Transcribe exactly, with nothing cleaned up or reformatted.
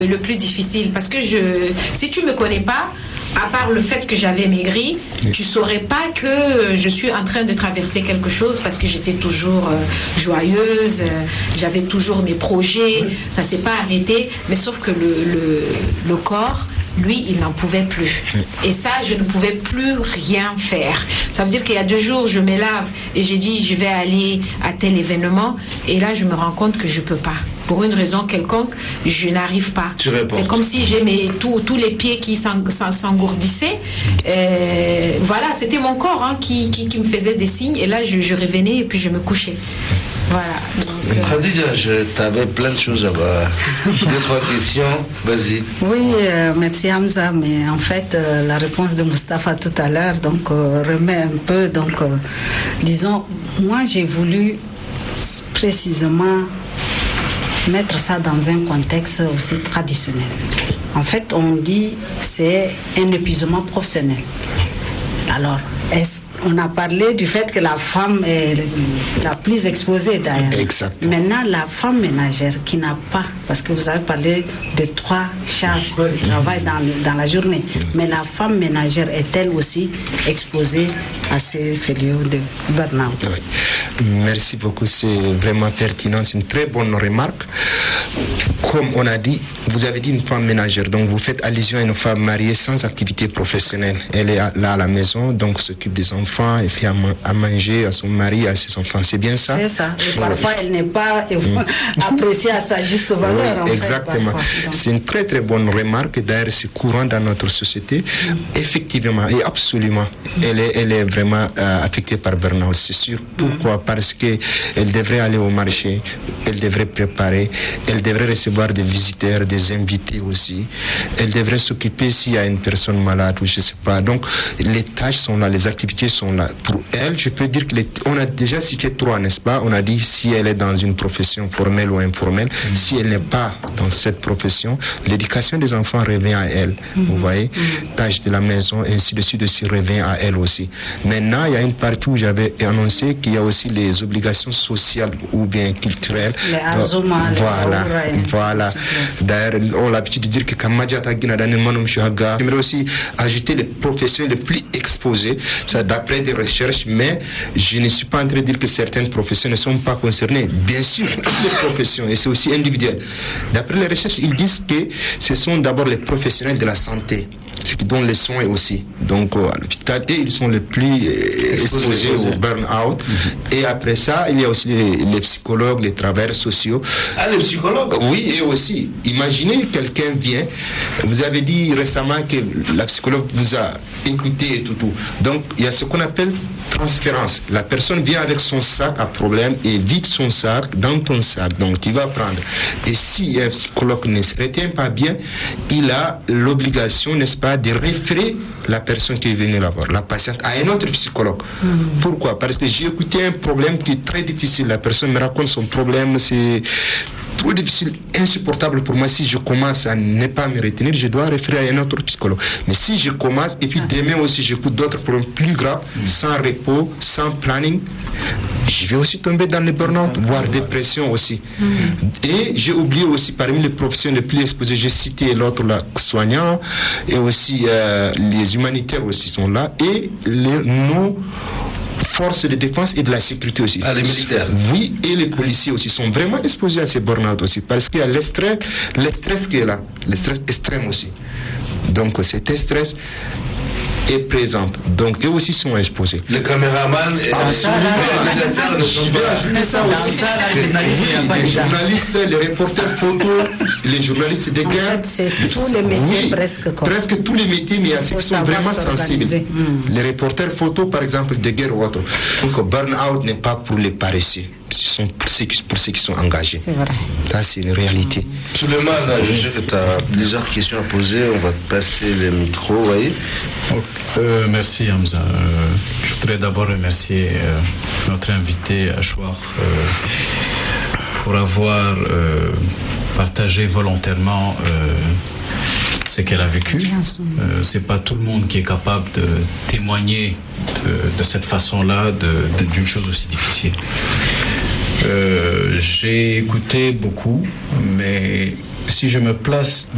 Le plus difficile, parce que je, si tu me connais pas, à part le fait que j'avais maigri, oui. tu saurais pas que je suis en train de traverser quelque chose, parce que j'étais toujours euh, joyeuse, euh, j'avais toujours mes projets, oui. ça s'est pas arrêté, mais sauf que le, le, le corps, lui, il n'en pouvait plus. Oui. Et ça, je ne pouvais plus rien faire. Ça veut dire qu'il y a deux jours, je me lave et j'ai dit, je vais aller à tel événement, et là, je me rends compte que je peux pas. Pour une raison quelconque, je n'arrive pas. C'est comme si j'ai mes, tous, tous les pieds qui s'engourdissaient. Euh, voilà, c'était mon corps hein, qui, qui, qui me faisait des signes. Et là, je, je revenais et puis je me couchais. Voilà. Donc, euh... Khadija, tu avais plein de choses à voir. Deux, trois questions. Vas-y. Oui, euh, merci Hamza. Mais en fait, euh, la réponse de Mustapha tout à l'heure donc, euh, remet un peu. Donc, euh, disons, moi, j'ai voulu précisément mettre ça dans un contexte aussi traditionnel. En fait, on dit c'est un épuisement professionnel. Alors, est-ce on a parlé du fait que la femme est la plus exposée d'ailleurs. Exactement. Maintenant, la femme ménagère qui n'a pas, parce que vous avez parlé de trois charges de travail dans, dans la journée, mais la femme ménagère est-elle aussi exposée à ces fléaux de burn-out? Oui. Merci beaucoup, c'est vraiment pertinent, c'est une très bonne remarque. Comme on a dit, vous avez dit une femme ménagère, donc vous faites allusion à une femme mariée sans activité professionnelle. Elle est là à la maison, donc s'occupe des enfants, et fait à, ma- à manger à son mari, à ses enfants. C'est bien ça? C'est ça. Et parfois, elle n'est pas mmh. appréciée à sa juste valeur. Oui, en exactement. Fait, c'est une très très bonne remarque. D'ailleurs, c'est courant dans notre société. Mmh. Effectivement et absolument, mmh. elle, est, elle est vraiment euh, affectée par burn-out, c'est sûr. Pourquoi? Mmh. Parce qu'elle devrait aller au marché, elle devrait préparer, elle devrait recevoir des visiteurs, des invités aussi. Elle devrait s'occuper s'il y a une personne malade ou je ne sais pas. Donc, les tâches sont là, les activités sont là. Pour elle, je peux dire que les, on a déjà cité trois, n'est-ce pas? On a dit si elle est dans une profession formelle ou informelle. Mmh. Si elle n'est pas dans cette profession, l'éducation des enfants revient à elle. Mmh. Vous voyez? Mmh. Tâches de la maison, ainsi de suite, aussi revient à elle aussi. Maintenant, il y a une partie où j'avais annoncé qu'il y a aussi les obligations sociales ou bien culturelles. Les azuma, voilà, les voilà. D'ailleurs, on a l'habitude de dire que j'aimerais aussi ajouter les professions les plus exposées, ça d'après des recherches, mais je ne suis pas en train de dire que certaines professions ne sont pas concernées. Bien sûr, toutes les professions, et c'est aussi individuel. D'après les recherches, ils disent que ce sont d'abord les professionnels de la santé qui donnent les soins aussi. Donc, euh, à l'hôpital, et ils sont les plus euh, exposés au burn-out. Mm-hmm. Et après ça, il y a aussi les, les psychologues, les travailleurs sociaux. Ah, les psychologues? Oui, et aussi. Imaginez quelqu'un vient, vous avez dit récemment que la psychologue vous a écouté et tout, tout. Donc, il y a ce qu'on appelle transférence. La personne vient avec son sac à problème et vide son sac dans ton sac. Donc, tu vas prendre. Et si un psychologue ne se retient pas bien, il a l'obligation, n'est-ce pas, de référer la personne qui est venue la voir, la patiente, à un autre psychologue. Mmh. Pourquoi? Parce que j'ai écouté un problème qui est très difficile. La personne me raconte son problème, c'est trop difficile, insupportable pour moi. Si je commence à ne pas me retenir, je dois référer à un autre psychologue. Mais si je commence, et puis demain aussi j'écoute d'autres problèmes plus graves, mmh. sans repos, sans planning, je vais aussi tomber dans le burn-out, voire dépression aussi. Mmh. Et j'ai oublié aussi, parmi les professions les plus exposées, j'ai cité l'autre, là, soignant, et aussi euh, les humanitaires aussi sont là, et les nos forces de défense et de la sécurité aussi. Ah, les militaires. Oui, et les policiers aussi sont vraiment exposés à ces burn-out aussi, parce qu'il y a le stress, le stress qui est là, le stress extrême aussi. Donc cet stress est présent. Donc eux aussi sont exposés. Le caméraman et ah, ça, là, les journalistes, les reporters photos, les journalistes de guerre. En fait, c'est tous les métiers oui, presque. Quoi. Presque tous les métiers, mais il y a ceux qui sont vraiment sensibles. Mm. Les reporters photos, par exemple, de guerre ou autre. Donc, burn-out n'est pas pour les paresseux. Ce sont pour ceux, qui, pour ceux qui sont engagés. C'est vrai. Là, c'est une réalité. Mmh. Suleiman, je sais que tu as plusieurs questions à poser. On va te passer le micro, oui. Okay. Euh, merci, Hamza. Euh, je voudrais d'abord remercier euh, notre invité, Achouar, euh, pour avoir euh, partagé volontairement euh, ce qu'elle a vécu. Euh, c'est pas tout le monde qui est capable de témoigner de, de cette façon-là de, de, d'une chose aussi difficile. Euh, j'ai écouté beaucoup, mais si je me place